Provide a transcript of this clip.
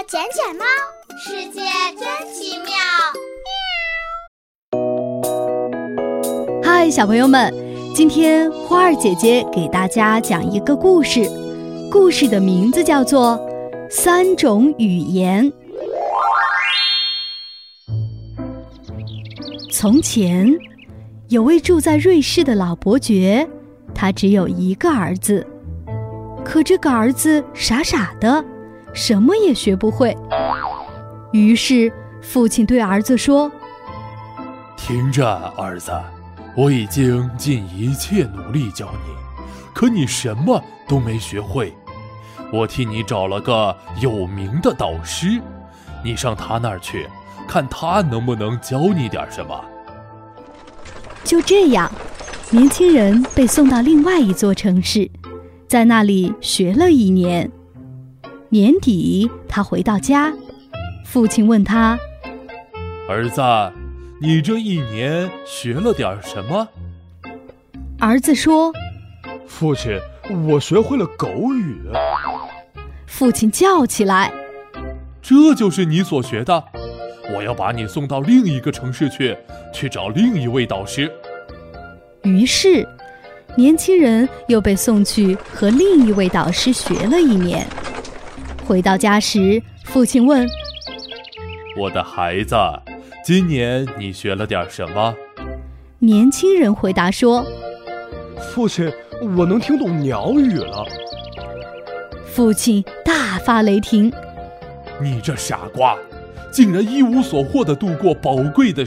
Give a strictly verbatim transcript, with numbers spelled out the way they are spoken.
捡捡猫，世界真奇妙。 嗨，小朋友们，今天花儿姐姐给大家讲一个故事，故事的名字叫做《三种语言》。从前，有位住在瑞士的老伯爵，他只有一个儿子，可这个儿子傻傻的，什么也学不会。于是父亲对儿子说： 听着，儿子，我已经尽一切努力教你，可你什么都没学会。我替你找了个有名的导师，你上他那儿去，看他能不能教你点什么。 就这样，年轻人被送到另外一座城市，在那里学了一年。年底，他回到家，父亲问他： 儿子，你这一年学了点什么？ 儿子说： 父亲，我学会了狗语。 父亲叫起来： 这就是你所学的？我要把你送到另一个城市去，去找另一位导师。 于是，年轻人又被送去和另一位导师学了一年。回到家时，父亲问： 我的孩子，今年你学了点什么？ 年轻人回答说： 父亲，我能听懂鸟语了。 父亲大发雷霆： 你这傻瓜，竟然一无所获地度过宝贵的